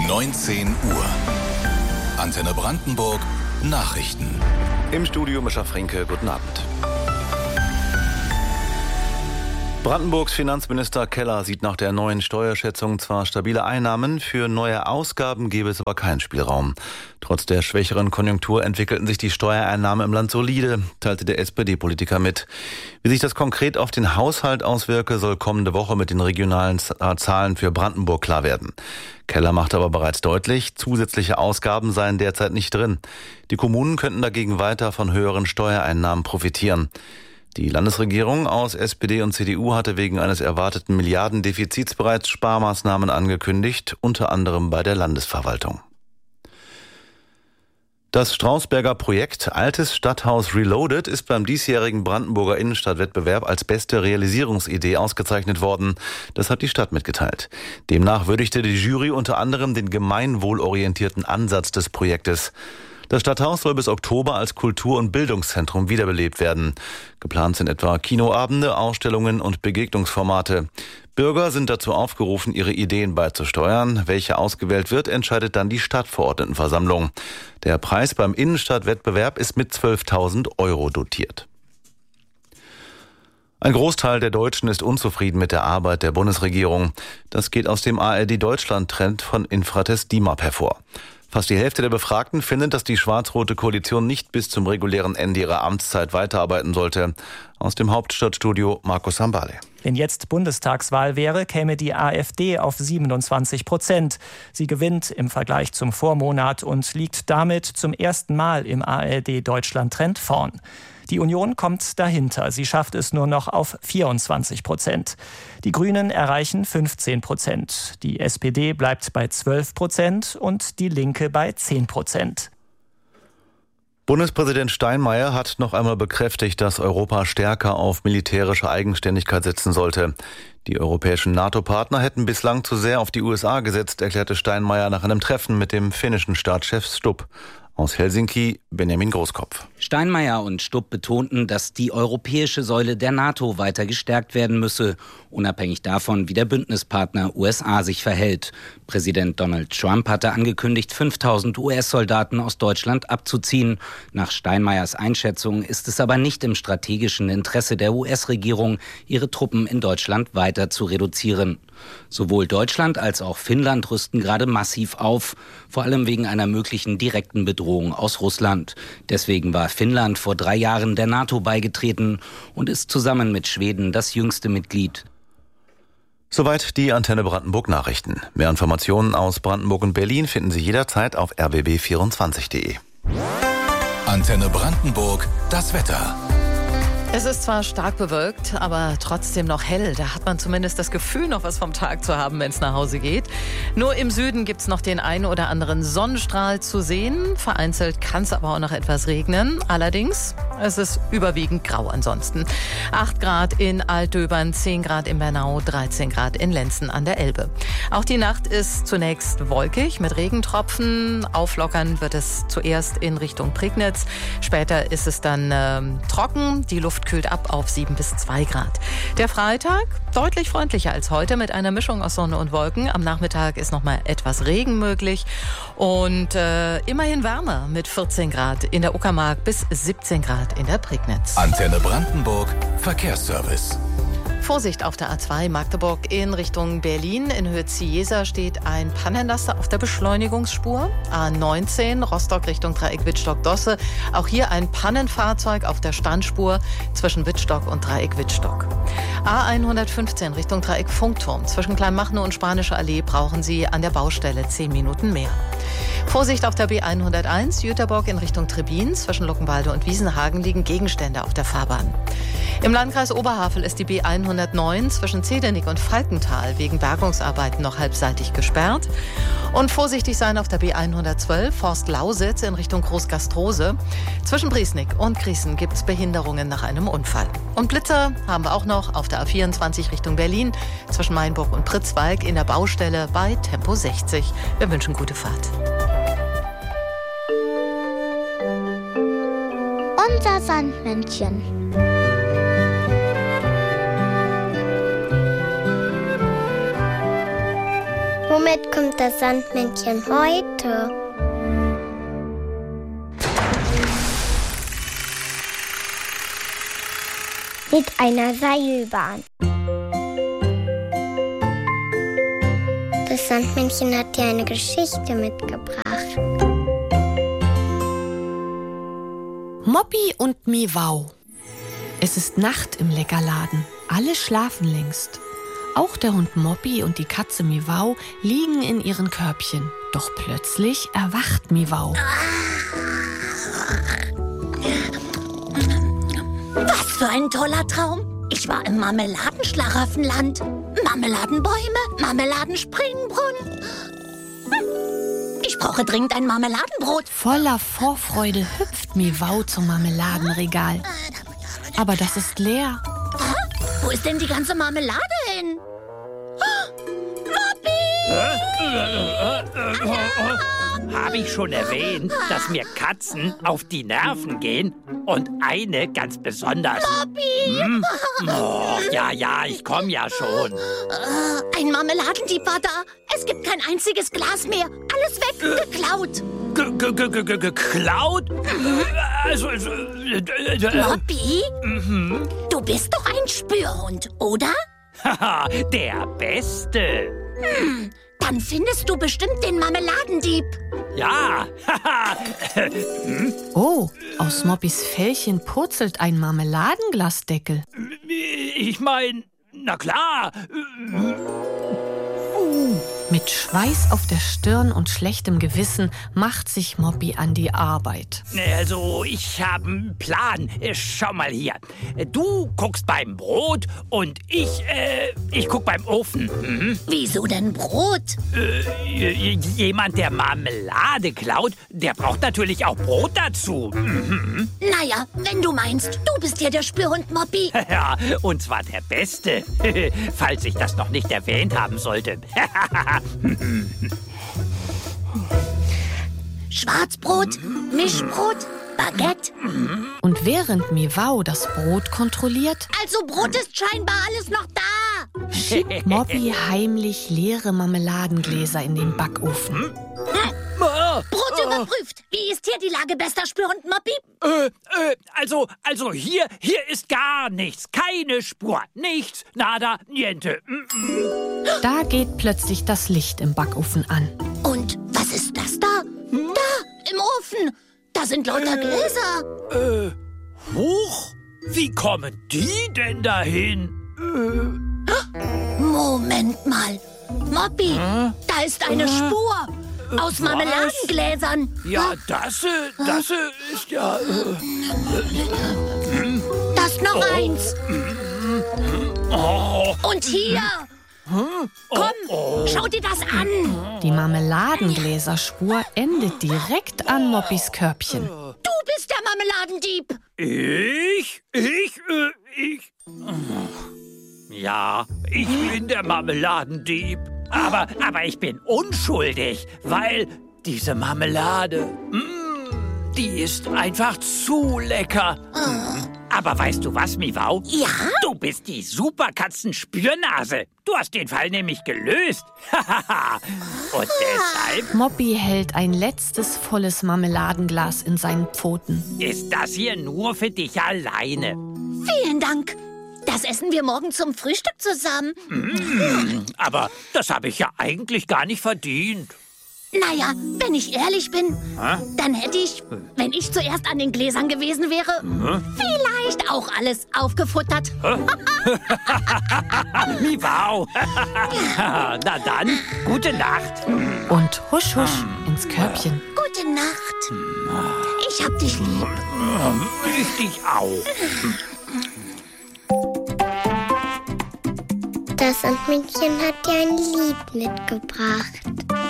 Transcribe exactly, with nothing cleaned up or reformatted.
neunzehn Uhr. Antenne Brandenburg Nachrichten. Im Studio Mischa Frenke, guten Abend. Brandenburgs Finanzminister Keller sieht nach der neuen Steuerschätzung zwar stabile Einnahmen, für neue Ausgaben gebe es aber keinen Spielraum. Trotz der schwächeren Konjunktur entwickelten sich die Steuereinnahmen im Land solide, teilte der S P D-Politiker mit. Wie sich das konkret auf den Haushalt auswirke, soll kommende Woche mit den regionalen Zahlen für Brandenburg klar werden. Keller machte aber bereits deutlich, zusätzliche Ausgaben seien derzeit nicht drin. Die Kommunen könnten dagegen weiter von höheren Steuereinnahmen profitieren. Die Landesregierung aus S P D und C D U hatte wegen eines erwarteten Milliardendefizits bereits Sparmaßnahmen angekündigt, unter anderem bei der Landesverwaltung. Das Strausberger Projekt Altes Stadthaus Reloaded ist beim diesjährigen Brandenburger Innenstadtwettbewerb als beste Realisierungsidee ausgezeichnet worden. Das hat die Stadt mitgeteilt. Demnach würdigte die Jury unter anderem den gemeinwohlorientierten Ansatz des Projektes. Das Stadthaus soll bis Oktober als Kultur- und Bildungszentrum wiederbelebt werden. Geplant sind etwa Kinoabende, Ausstellungen und Begegnungsformate. Bürger sind dazu aufgerufen, ihre Ideen beizusteuern. Welche ausgewählt wird, entscheidet dann die Stadtverordnetenversammlung. Der Preis beim Innenstadtwettbewerb ist mit zwölftausend Euro dotiert. Ein Großteil der Deutschen ist unzufrieden mit der Arbeit der Bundesregierung. Das geht aus dem A R D-Deutschland-Trend von Infratest D I M A P hervor. Fast die Hälfte der Befragten findet, dass die schwarz-rote Koalition nicht bis zum regulären Ende ihrer Amtszeit weiterarbeiten sollte. Aus dem Hauptstadtstudio Markus Sambale. Wenn jetzt Bundestagswahl wäre, käme die AfD auf siebenundzwanzig Prozent. Sie gewinnt im Vergleich zum Vormonat und liegt damit zum ersten Mal im A R D-Deutschland-Trend vorn. Die Union kommt dahinter. Sie schafft es nur noch auf vierundzwanzig Prozent. Die Grünen erreichen fünfzehn Prozent. Die S P D bleibt bei zwölf Prozent und die Linke bei zehn Prozent. Bundespräsident Steinmeier hat noch einmal bekräftigt, dass Europa stärker auf militärische Eigenständigkeit setzen sollte. Die europäischen NATO-Partner hätten bislang zu sehr auf die U S A gesetzt, erklärte Steinmeier nach einem Treffen mit dem finnischen Staatschef Stubb. Aus Helsinki, Benjamin Großkopf. Steinmeier und Stubb betonten, dass die europäische Säule der NATO weiter gestärkt werden müsse, unabhängig davon, wie der Bündnispartner U S A sich verhält. Präsident Donald Trump hatte angekündigt, fünftausend U S-Soldaten aus Deutschland abzuziehen. Nach Steinmeiers Einschätzung ist es aber nicht im strategischen Interesse der U S-Regierung, ihre Truppen in Deutschland weiter zu reduzieren. Sowohl Deutschland als auch Finnland rüsten gerade massiv auf, vor allem wegen einer möglichen direkten Bedrohung aus Russland. Deswegen war Finnland vor drei Jahren der NATO beigetreten und ist zusammen mit Schweden das jüngste Mitglied. Soweit die Antenne Brandenburg Nachrichten. Mehr Informationen aus Brandenburg und Berlin finden Sie jederzeit auf r b b vierundzwanzig punkt de. Antenne Brandenburg, das Wetter. Es ist zwar stark bewölkt, aber trotzdem noch hell. Da hat man zumindest das Gefühl, noch was vom Tag zu haben, wenn es nach Hause geht. Nur im Süden gibt es noch den einen oder anderen Sonnenstrahl zu sehen. Vereinzelt kann es aber auch noch etwas regnen. Allerdings, es ist überwiegend grau ansonsten. acht Grad in Altdöbern, zehn Grad in Bernau, dreizehn Grad in Lenzen an der Elbe. Auch die Nacht ist zunächst wolkig mit Regentropfen. Auflockern wird es zuerst in Richtung Prignitz. Später ist es dann äh, trocken. Die Luft kühlt ab auf sieben bis zwei Grad. Der Freitag deutlich freundlicher als heute mit einer Mischung aus Sonne und Wolken. Am Nachmittag ist noch mal etwas Regen möglich und äh, immerhin wärmer mit vierzehn Grad in der Uckermark bis siebzehn Grad in der Prignitz. Antenne Brandenburg Verkehrsservice. Vorsicht auf der A zwei Magdeburg in Richtung Berlin. In Höhe Ziesa steht ein Pannenlaster auf der Beschleunigungsspur. A neunzehn Rostock Richtung Dreieck Wittstock-Dosse. Auch hier ein Pannenfahrzeug auf der Standspur zwischen Wittstock und Dreieck Wittstock. A hundertfünfzehn Richtung Dreieck Funkturm. Zwischen Kleinmachnow und Spanische Allee brauchen Sie an der Baustelle zehn Minuten mehr. Vorsicht auf der B hunderteins Jüterbock in Richtung Trebin. Zwischen Luckenwalde und Wiesenhagen liegen Gegenstände auf der Fahrbahn. Im Landkreis Oberhavel ist die B hundertneun zwischen Zedernick und Falkenthal wegen Bergungsarbeiten noch halbseitig gesperrt. Und vorsichtig sein auf der B hundertzwölf Forst Lausitz in Richtung Großgastrose. Zwischen Briesnick und Griesen gibt es Behinderungen nach einem Unfall. Und Blitzer haben wir auch noch auf der A vierundzwanzig Richtung Berlin zwischen Mainburg und Pritzwalk in der Baustelle bei Tempo sechzig. Wir wünschen gute Fahrt. Unser Sandmännchen. Womit kommt das Sandmännchen heute? Mit einer Seilbahn. Das Sandmännchen hat dir eine Geschichte mitgebracht. Moppy und Miwau. Es ist Nacht im Leckerladen. Alle schlafen längst. Auch der Hund Moppy und die Katze Miwau liegen in ihren Körbchen. Doch plötzlich erwacht Miwau. Was für ein toller Traum. Ich war im Marmeladenschlaraffenland. Marmeladenbäume, Marmeladenspringbrunnen. Ich brauche dringend ein Marmeladenbrot. Voller Vorfreude hüpft Miwau zum Marmeladenregal. Aber das ist leer. Ah, wo ist denn die ganze Marmelade hin? Habe ich schon erwähnt, dass mir Katzen auf die Nerven gehen? Und eine ganz besonders. Moppy! Hm? Oh, ja, ja, ich komme ja schon. Äh, ein Marmeladendieb war da. Es gibt kein einziges Glas mehr. Alles weg, geklaut. Geklaut? Also, also äh, Moppy? Mhm. Du bist doch ein Spürhund, oder? Haha, der Beste. Hm, dann findest du bestimmt den Marmeladendieb. Ja. hm? Oh, aus Moppys Fellchen purzelt ein Marmeladenglasdeckel. Ich meine, na klar. Mit Schweiß auf der Stirn und schlechtem Gewissen macht sich Moppy an die Arbeit. Also, ich habe einen Plan. Schau mal hier. Du guckst beim Brot und ich, äh, ich guck beim Ofen. Mhm. Wieso denn Brot? Äh, jemand, der Marmelade klaut, der braucht natürlich auch Brot dazu. Mhm. Naja, wenn du meinst, du bist ja der Spürhund, Moppy. Ja, und zwar der Beste. Falls ich das noch nicht erwähnt haben sollte. Schwarzbrot, Mischbrot, Baguette. Und während Miwau das Brot kontrolliert, also Brot ist scheinbar alles noch da, schiebt Moppy heimlich leere Marmeladengläser in den Backofen. Hm? Brot überprüft. Wie ist hier die Lage, bester Spürhund, Moppy? Äh, äh, also, also hier, hier ist gar nichts. Keine Spur. Nichts. Nada, niente. Mm-mm. Da geht plötzlich das Licht im Backofen an. Und was ist das da? Hm? Da, im Ofen. Da sind lauter äh, Gläser. Äh, huch. Wie kommen die denn dahin? Äh. Moment mal. Moppy, hm? Da ist eine Spur. Aus Marmeladengläsern. Ja, das, das ist ja... Äh, das noch oh. eins. Oh. Und hier. Komm, oh. Schau dir das an. Die Marmeladengläserspur endet direkt an Moppys Körbchen. Du bist der Marmeladendieb. Ich? Ich? Äh, ich? Ja, ich bin der Marmeladendieb. Aber, aber ich bin unschuldig, weil diese Marmelade, mm, die ist einfach zu lecker. Oh. Aber weißt du was, Miwau? Ja? Du bist die Superkatzen-Spürnase. Du hast den Fall nämlich gelöst. Und deshalb... Moppy hält ein letztes volles Marmeladenglas in seinen Pfoten. Ist das hier nur für dich alleine? Vielen Dank. Das essen wir morgen zum Frühstück zusammen. Mm, aber das habe ich ja eigentlich gar nicht verdient. Naja, wenn ich ehrlich bin, Hä? dann hätte ich, wenn ich zuerst an den Gläsern gewesen wäre, Hä? vielleicht auch alles aufgefuttert. Miwau. Na dann, gute Nacht. Und husch, husch ins Körbchen. Gute Nacht. Ich hab dich lieb. Ich dich auch. Das Sandmännchen hat dir ein Lied mitgebracht.